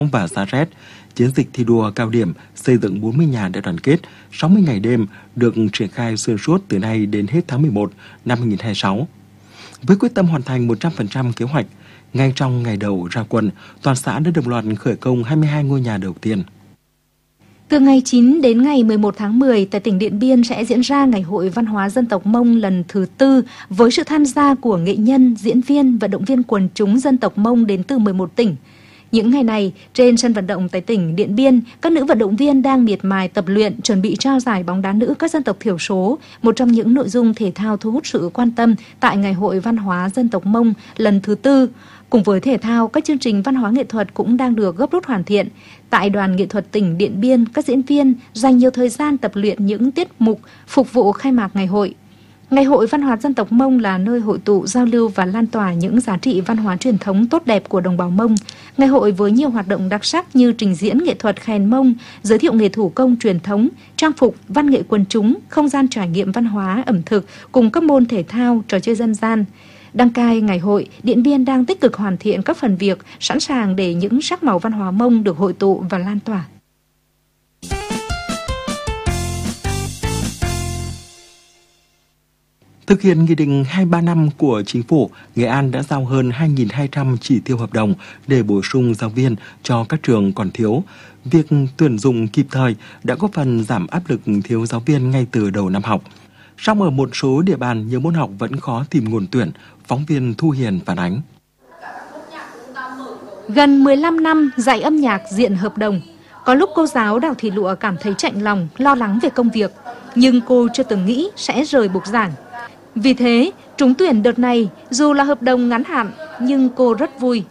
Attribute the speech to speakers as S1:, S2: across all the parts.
S1: và Sa Rét, chiến dịch thi đua cao điểm xây dựng 40 nhà đại đoàn kết 60 ngày đêm được triển khai xuyên suốt từ nay đến hết tháng 11 năm 2026. Với quyết tâm hoàn thành 100% kế hoạch, ngay trong ngày đầu ra quân, toàn xã đã đồng loạt khởi công 22 ngôi nhà đầu tiên.
S2: Từ ngày 9 đến ngày 11 tháng 10, tại tỉnh Điện Biên sẽ diễn ra Ngày hội Văn hóa Dân tộc Mông lần thứ 4 với sự tham gia của nghệ nhân, diễn viên, vận động viên quần chúng dân tộc Mông đến từ 11 tỉnh. Những ngày này, trên sân vận động tại tỉnh Điện Biên, các nữ vận động viên đang miệt mài tập luyện chuẩn bị cho giải bóng đá nữ các dân tộc thiểu số, một trong những nội dung thể thao thu hút sự quan tâm tại Ngày hội Văn hóa Dân tộc Mông lần thứ 4. Cùng với thể thao, các chương trình văn hóa nghệ thuật cũng đang được gấp rút hoàn thiện. Tại Đoàn Nghệ thuật tỉnh Điện Biên, các diễn viên dành nhiều thời gian tập luyện những tiết mục phục vụ khai mạc ngày hội. Ngày hội Văn hóa Dân tộc Mông là nơi hội tụ, giao lưu và lan tỏa những giá trị văn hóa truyền thống tốt đẹp của đồng bào Mông. Ngày hội với nhiều hoạt động đặc sắc như trình diễn nghệ thuật khèn Mông, giới thiệu nghề thủ công truyền thống, trang phục, văn nghệ quần chúng, không gian trải nghiệm văn hóa, ẩm thực cùng các môn thể thao, trò chơi dân gian. Đăng cai ngày hội, Điện Biên đang tích cực hoàn thiện các phần việc, sẵn sàng để những sắc màu văn hóa Mông được hội tụ và lan tỏa.
S1: Thực hiện Nghị định 235 của Chính phủ, Nghệ An đã giao hơn 2.200 chỉ tiêu hợp đồng để bổ sung giáo viên cho các trường còn thiếu. Việc tuyển dụng kịp thời đã góp phần giảm áp lực thiếu giáo viên ngay từ đầu năm học. Song ở một số địa bàn, nhiều môn học vẫn khó tìm nguồn tuyển, phóng viên Thu Hiền phản ánh.
S2: Gần 15 năm dạy âm nhạc diện hợp đồng, có lúc cô giáo Đào Thị Lụa cảm thấy chạnh lòng, lo lắng về công việc, nhưng cô chưa từng nghĩ sẽ rời bục giảng. Vì thế, trúng tuyển đợt này, dù là hợp đồng ngắn hạn, nhưng cô rất vui.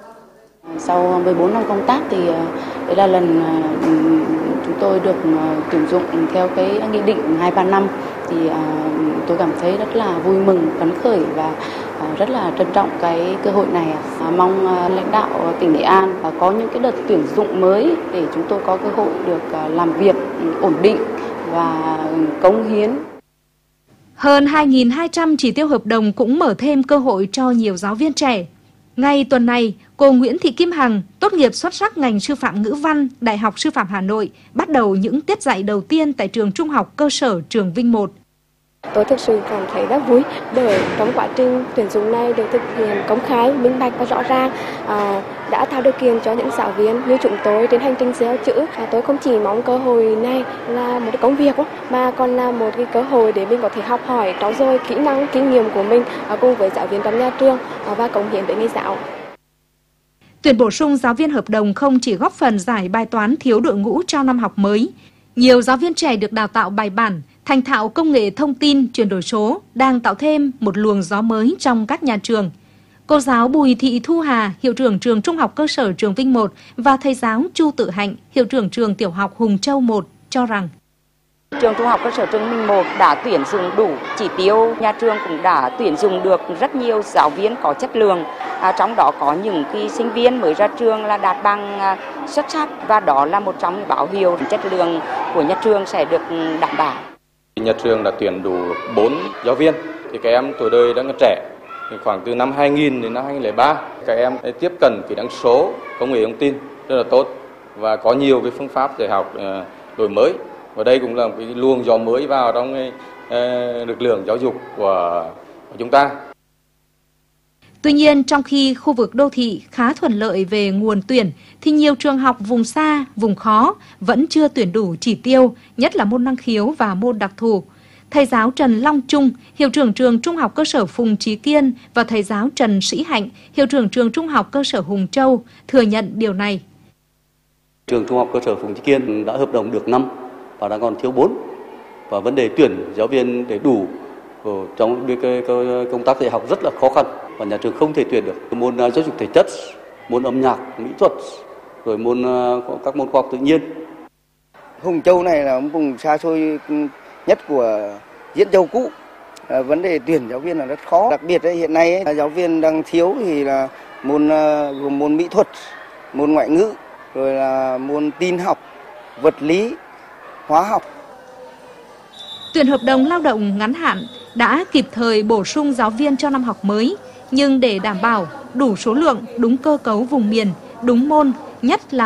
S3: Sau 14 năm công tác thì đây là lần chúng tôi được tuyển dụng theo cái Nghị định 235 thì tôi cảm thấy rất là vui mừng, phấn khởi và rất là trân trọng cái cơ hội này. Mong lãnh đạo tỉnh Nghệ An có những cái đợt tuyển dụng mới để chúng tôi có cơ hội được làm việc ổn định và cống hiến.
S2: Hơn 2.200 chỉ tiêu hợp đồng cũng mở thêm cơ hội cho nhiều giáo viên trẻ. Ngay tuần này, cô Nguyễn Thị Kim Hằng, tốt nghiệp xuất sắc ngành sư phạm ngữ văn, Đại học Sư phạm Hà Nội, bắt đầu những tiết dạy đầu tiên tại trường trung học cơ sở Trường Vinh 1.
S4: Tôi thực sự cảm thấy rất vui bởi trong quá trình tuyển dụng này được thực hiện công khai, minh bạch và rõ ràng, đã tạo điều kiện cho những giáo viên như chúng tôi trên hành trình gieo chữ. Tôi không chỉ mong cơ hội này là một công việc mà còn là một cái cơ hội để mình có thể học hỏi, trau dồi kỹ năng, kinh nghiệm của mình cùng với giáo viên trong nhà trường và cống hiến với nghề giáo.
S2: Tuyển bổ sung giáo viên hợp đồng không chỉ góp phần giải bài toán thiếu đội ngũ cho năm học mới. Nhiều giáo viên trẻ được đào tạo bài bản, thành thạo công nghệ thông tin, chuyển đổi số đang tạo thêm một luồng gió mới trong các nhà trường. Cô giáo Bùi Thị Thu Hà, hiệu trưởng trường Trung học cơ sở Trường Vinh 1 và thầy giáo Chu Tự Hạnh, hiệu trưởng trường tiểu học Hùng Châu 1 cho rằng
S5: trường Trung học cơ sở Trường Vinh 1 đã tuyển dụng đủ chỉ tiêu, nhà trường cũng đã tuyển dụng được rất nhiều giáo viên có chất lượng. Trong đó có những sinh viên mới ra trường là đạt bằng xuất sắc và đó là một trong những báo hiệu chất lượng của nhà trường sẽ được đảm bảo.
S6: Nhà trường đã tuyển đủ 4 giáo viên, thì các em tuổi đời đang trẻ, khoảng từ năm 2000 đến năm 2003. Các em tiếp cận kỹ năng số, công nghệ thông tin rất là tốt và có nhiều cái phương pháp dạy học đổi mới. Và đây cũng là một cái luồng gió mới vào trong lực lượng giáo dục của chúng ta.
S2: Tuy nhiên, trong khi khu vực đô thị khá thuận lợi về nguồn tuyển, thì nhiều trường học vùng xa, vùng khó vẫn chưa tuyển đủ chỉ tiêu, nhất là môn năng khiếu và môn đặc thù. Thầy giáo Trần Long Trung, hiệu trưởng trường Trung học cơ sở Phùng Trí Kiên và thầy giáo Trần Sĩ Hạnh, hiệu trưởng trường Trung học cơ sở Hùng Châu thừa nhận điều này.
S7: Trường Trung học cơ sở Phùng Trí Kiên đã hợp đồng được 5 và đang còn thiếu 4. Và vấn đề tuyển giáo viên để đủ trong công tác dạy học rất là khó khăn và nhà trường không thể tuyển được. Môn giáo dục thể chất, môn âm nhạc, mỹ thuật, rồi các môn khoa học tự nhiên.
S8: Hùng Châu này là vùng xa xôi nhất của Diễn Châu cũ. Vấn đề tuyển giáo viên là rất khó. Đặc biệt hiện nay giáo viên đang thiếu thì là gồm môn mỹ thuật, môn ngoại ngữ, rồi là môn tin học, vật lý, hóa học.
S2: Tuyển hợp đồng lao động ngắn hạn đã kịp thời bổ sung giáo viên cho năm học mới, nhưng để đảm bảo đủ số lượng, đúng cơ cấu vùng miền, đúng môn, nhất là